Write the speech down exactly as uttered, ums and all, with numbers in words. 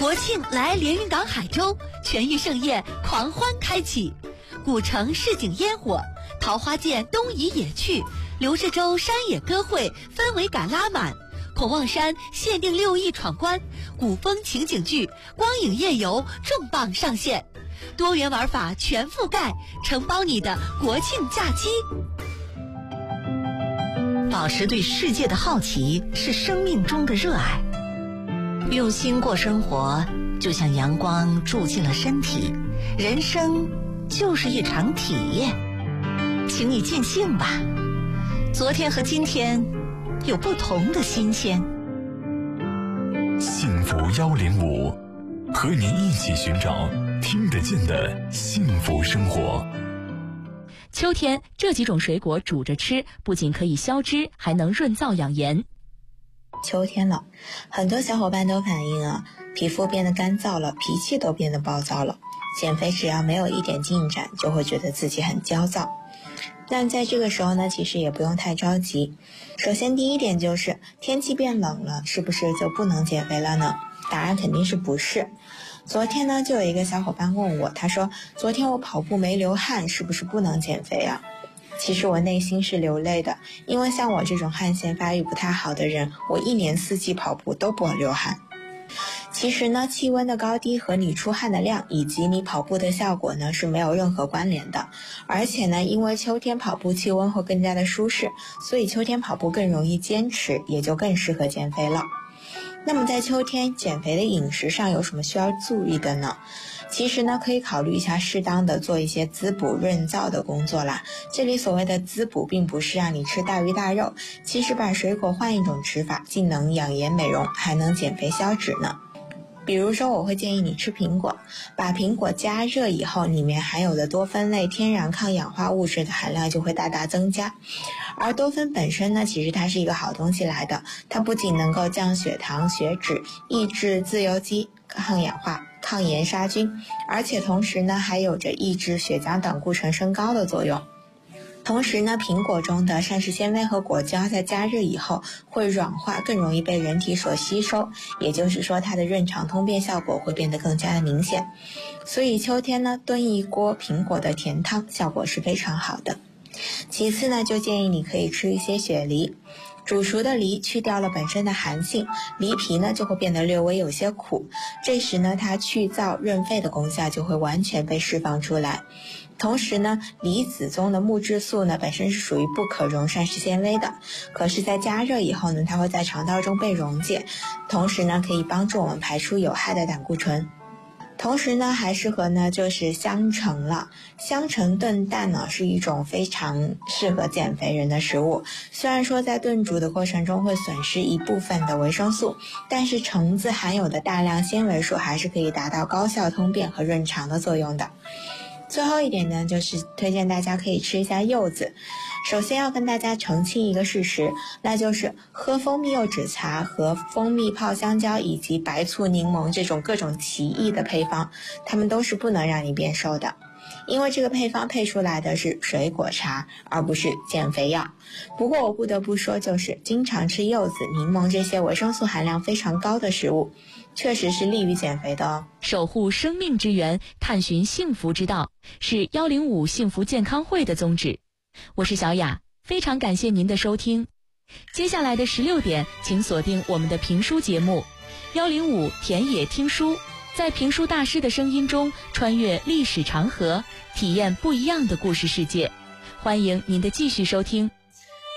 国庆来连云港海州，全域盛宴狂欢开启，古城市井烟火，桃花涧东移野趣，刘志洲山野歌会氛围感拉满，孔望山限定六亿闯关，古风情景剧、光影夜游重磅上线，多元玩法全覆盖，承包你的国庆假期。 保持对世界的好奇是生命中的热爱，用心过生活，就像阳光住进了身体，人生就是一场体验。请你尽兴吧，昨天和今天有不同的新鲜。 幸福幺零五，和您一起寻找听得见的幸福生活。 秋天这几种水果煮着吃，不仅可以消脂，还能润燥养颜。 秋天了，很多小伙伴都反映啊，皮肤变得干燥了，脾气都变得暴躁了。减肥只要没有一点进展，就会觉得自己很焦躁。但在这个时候呢，其实也不用太着急。首先第一点就是天气变冷了，是不是就不能减肥了呢？答案肯定是不是。昨天呢，就有一个小伙伴问我，他说昨天我跑步没流汗，是不是不能减肥啊？其实我内心是流泪的，因为像我这种汗腺发育不太好的人，我一年四季跑步都不流汗。其实呢，气温的高低和你出汗的量以及你跑步的效果呢是没有任何关联的。而且呢，因为秋天跑步气温会更加的舒适，所以秋天跑步更容易坚持，也就更适合减肥了。那么在秋天减肥的饮食上有什么需要注意的呢？其实呢，可以考虑一下适当的做一些滋补润燥的工作啦。这里所谓的滋补并不是让你吃大鱼大肉，其实把水果换一种吃法，既能养颜美容，还能减肥消脂呢。比如说我会建议你吃苹果，把苹果加热以后，里面含有的多酚类天然抗氧化物质的含量就会大大增加。而多酚本身呢，其实它是一个好东西来的，它不仅能够降血糖血脂，抑制自由基，抗氧化抗炎杀菌，而且同时呢还有着抑制血浆胆固醇升高的作用。同时呢，苹果中的膳食纤维和果胶在加热以后会软化，更容易被人体所吸收，也就是说它的润肠通便效果会变得更加的明显。所以秋天呢，炖一锅苹果的甜汤效果是非常好的。其次呢，就建议你可以吃一些雪梨。煮熟的梨去掉了本身的寒性，梨皮呢就会变得略微有些苦，这时呢它去燥润肺的功效就会完全被释放出来。同时呢，梨子中的木质素呢本身是属于不可溶膳食纤维的，可是在加热以后呢，它会在肠道中被溶解，同时呢可以帮助我们排出有害的胆固醇。同时呢，还适合呢就是香橙了。香橙炖蛋呢是一种非常适合减肥人的食物。虽然说在炖煮的过程中会损失一部分的维生素，但是橙子含有的大量纤维素还是可以达到高效通便和润肠的作用的。最后一点呢，就是推荐大家可以吃一下柚子。首先要跟大家澄清一个事实，那就是喝蜂蜜柚子茶和蜂蜜泡香蕉以及白醋柠檬这种各种奇异的配方，它们都是不能让你变瘦的，因为这个配方配出来的是水果茶，而不是减肥药。不过我不得不说，就是经常吃柚子、柠檬这些维生素含量非常高的食物，确实是利于减肥的哦。 守护生命之源，探寻幸福之道，是幺零五幸福健康会的宗旨。我是小雅，非常感谢您的收听。接下来的十六点，请锁定我们的评书节目幺零五田野听书，在评书大师的声音中穿越历史长河，体验不一样的故事世界。欢迎您的继续收听。